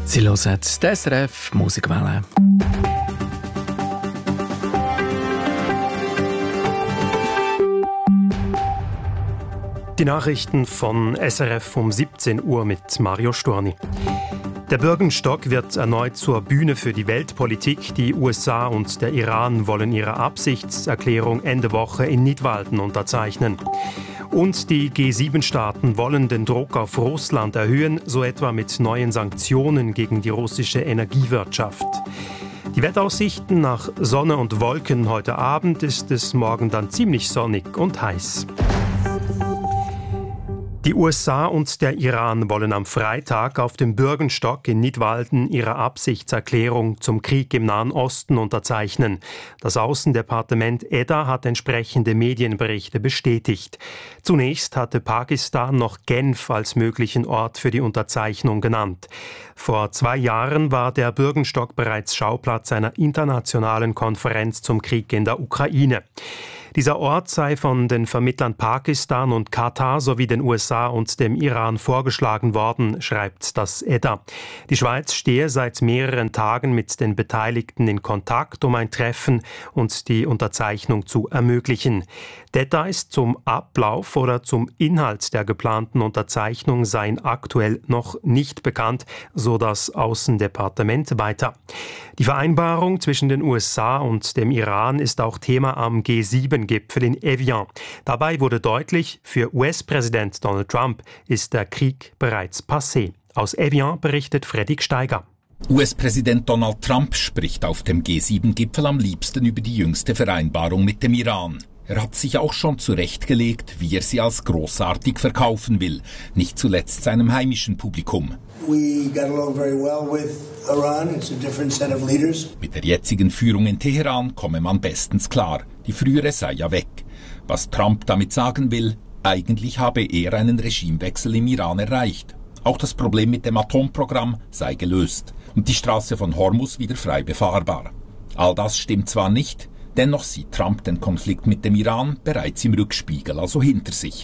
Sie hören die SRF Musikwelle. Die Nachrichten von SRF um 17 Uhr mit Mario Storni. Der Bürgenstock wird erneut zur Bühne für die Weltpolitik. Die USA und der Iran wollen ihre Absichtserklärung Ende Woche in Nidwalden unterzeichnen. Und die G7-Staaten wollen den Druck auf Russland erhöhen, so etwa mit neuen Sanktionen gegen die russische Energiewirtschaft. Die Wetteraussichten: nach Sonne und Wolken heute Abend ist es morgen dann ziemlich sonnig und heiß. Die USA und der Iran wollen am Freitag auf dem Bürgenstock in Nidwalden ihre Absichtserklärung zum Krieg im Nahen Osten unterzeichnen. Das Außendepartement EDA hat entsprechende Medienberichte bestätigt. Zunächst hatte Pakistan noch Genf als möglichen Ort für die Unterzeichnung genannt. Vor 2 Jahren war der Bürgenstock bereits Schauplatz einer internationalen Konferenz zum Krieg in der Ukraine. Dieser Ort sei von den Vermittlern Pakistan und Katar sowie den USA und dem Iran vorgeschlagen worden, schreibt das EDA. Die Schweiz stehe seit mehreren Tagen mit den Beteiligten in Kontakt, um ein Treffen und die Unterzeichnung zu ermöglichen. Details zum Ablauf oder zum Inhalt der geplanten Unterzeichnung seien aktuell noch nicht bekannt, so das Außendepartement weiter. Die Vereinbarung zwischen den USA und dem Iran ist auch Thema am G7-Gipfel in Evian. Dabei wurde deutlich, für US-Präsident Donald Trump ist der Krieg bereits passé. Aus Evian berichtet Fredrik Steiger. US-Präsident Donald Trump spricht auf dem G7-Gipfel am liebsten über die jüngste Vereinbarung mit dem Iran. Er hat sich auch schon zurechtgelegt, wie er sie als großartig verkaufen will, nicht zuletzt seinem heimischen Publikum. We got along very well with Iran. It's a different set of leaders. Mit der jetzigen Führung in Teheran komme man bestens klar. Die frühere sei ja weg. Was Trump damit sagen will: eigentlich habe er einen Regimewechsel im Iran erreicht. Auch das Problem mit dem Atomprogramm sei gelöst und die Straße von Hormuz wieder frei befahrbar. All das stimmt zwar nicht, dennoch sieht Trump den Konflikt mit dem Iran bereits im Rückspiegel, also hinter sich.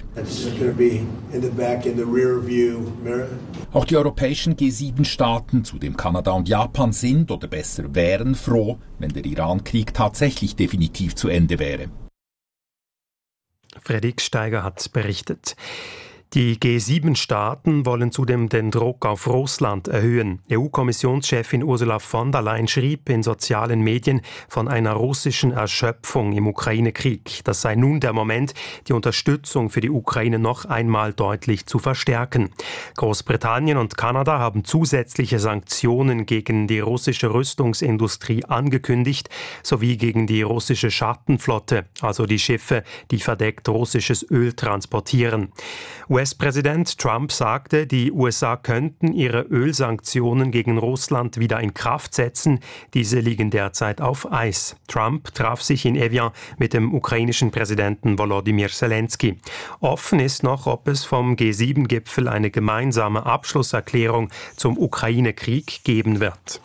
Auch die europäischen G7-Staaten, zudem Kanada und Japan, sind oder besser wären froh, wenn der Iran-Krieg tatsächlich definitiv zu Ende wäre. Fredrik Steiger hat berichtet. Die G7-Staaten wollen zudem den Druck auf Russland erhöhen. EU-Kommissionschefin Ursula von der Leyen schrieb in sozialen Medien von einer russischen Erschöpfung im Ukraine-Krieg. Das sei nun der Moment, die Unterstützung für die Ukraine noch einmal deutlich zu verstärken. Großbritannien und Kanada haben zusätzliche Sanktionen gegen die russische Rüstungsindustrie angekündigt, sowie gegen die russische Schattenflotte, also die Schiffe, die verdeckt russisches Öl transportieren. US-Präsident Trump sagte, die USA könnten ihre Ölsanktionen gegen Russland wieder in Kraft setzen. Diese liegen derzeit auf Eis. Trump traf sich in Evian mit dem ukrainischen Präsidenten Volodymyr Zelensky. Offen ist noch, ob es vom G7-Gipfel eine gemeinsame Abschlusserklärung zum Ukraine-Krieg geben wird.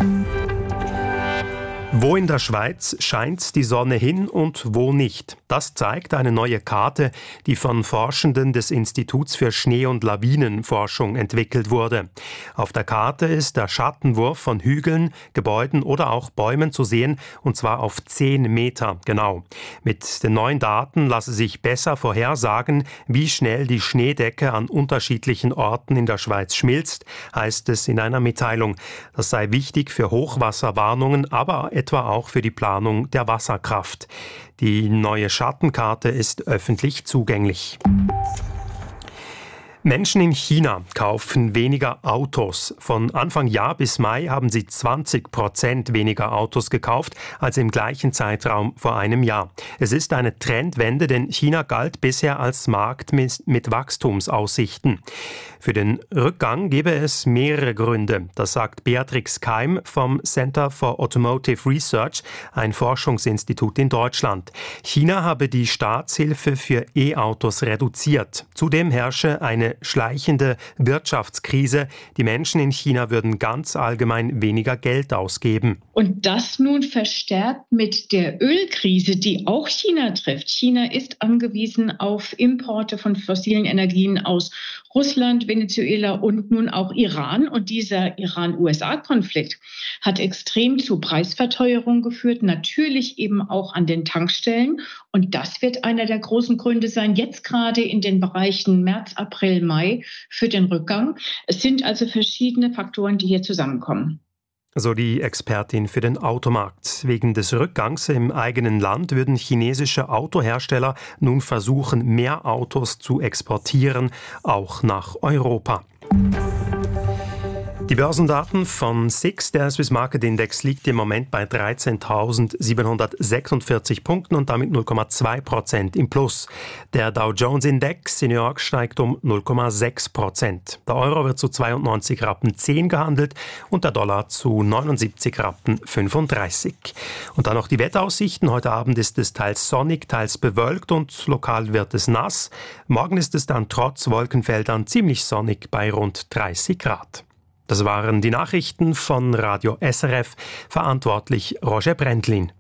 Wo in der Schweiz scheint die Sonne hin und wo nicht? Das zeigt eine neue Karte, die von Forschenden des Instituts für Schnee- und Lawinenforschung entwickelt wurde. Auf der Karte ist der Schattenwurf von Hügeln, Gebäuden oder auch Bäumen zu sehen, und zwar auf 10 Meter genau. Mit den neuen Daten lasse sich besser vorhersagen, wie schnell die Schneedecke an unterschiedlichen Orten in der Schweiz schmilzt, heißt es in einer Mitteilung. Das sei wichtig für Hochwasserwarnungen, aber etwa auch für die Planung der Wasserkraft. Die neue Schattenkarte ist öffentlich zugänglich. Menschen in China kaufen weniger Autos. Von Anfang Jahr bis Mai haben sie 20% weniger Autos gekauft als im gleichen Zeitraum vor einem Jahr. Es ist eine Trendwende, denn China galt bisher als Markt mit Wachstumsaussichten. Für den Rückgang gebe es mehrere Gründe. Das sagt Beatrix Keim vom Center for Automotive Research, ein Forschungsinstitut in Deutschland. China habe die Staatshilfe für E-Autos reduziert. Zudem herrsche eine schleichende Wirtschaftskrise. Die Menschen in China würden ganz allgemein weniger Geld ausgeben. Und das nun verstärkt mit der Ölkrise, die auch China trifft. China ist angewiesen auf Importe von fossilen Energien aus Russland, Venezuela und nun auch Iran. Und dieser Iran-USA-Konflikt hat extrem zu Preisverteuerung geführt, natürlich eben auch an den Tankstellen. Und das wird einer der großen Gründe sein, jetzt gerade in den Bereichen März, April, Mai für den Rückgang. Es sind also verschiedene Faktoren, die hier zusammenkommen. So die Expertin für den Automarkt. Wegen des Rückgangs im eigenen Land würden chinesische Autohersteller nun versuchen, mehr Autos zu exportieren, auch nach Europa. Die Börsendaten von SIX, der Swiss Market Index, liegt im Moment bei 13.746 Punkten und damit 0,2% im Plus. Der Dow Jones Index in New York steigt um 0,6%. Der Euro wird zu 92,10 Rappen gehandelt und der Dollar zu 79,35 Rappen. Und dann noch die Wetteraussichten. Heute Abend ist es teils sonnig, teils bewölkt und lokal wird es nass. Morgen ist es dann trotz Wolkenfeldern ziemlich sonnig bei rund 30 Grad. Das waren die Nachrichten von Radio SRF, verantwortlich Roger Brändlin.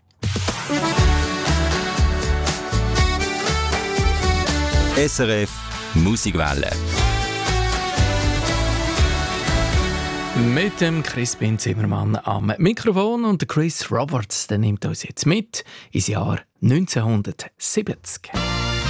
SRF Musikwelle. Mit dem Crispin Zimmermann am Mikrofon und der Chris Roberts, der nimmt uns jetzt mit ins Jahr 1970.